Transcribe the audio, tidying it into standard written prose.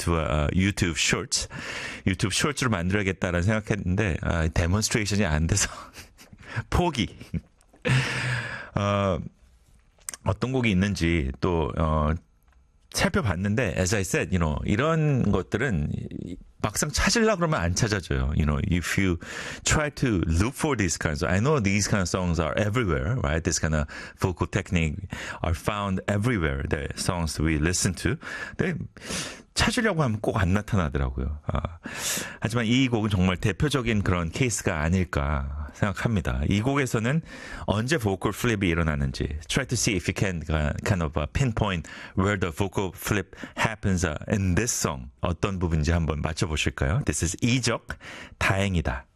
into a YouTube Shorts. 유튜브 쇼츠로 만들어야겠다라는 생각했는데 데몬스트레이션이 안 돼서 포기. 어떤 곡이 있는지 또 살펴봤는데, as I said, 이런 것들은 막상 찾으려고 그러면 안 찾아져요. If you try to look for these kinds of, I know these kind of songs are everywhere, right? This kind of vocal technique are found everywhere, the songs we listen to. 근데 찾으려고 하면 꼭 안 나타나더라고요. 하지만 이 곡은 정말 대표적인 그런 케이스가 아닐까 생각합니다. 이 곡에서는 언제 vocal flip이 일어나는지 try to see if you can kind of pinpoint where the vocal flip happens in this song. 어떤 부분인지 한번 맞춰보실까요? This is 이적, 다행이다.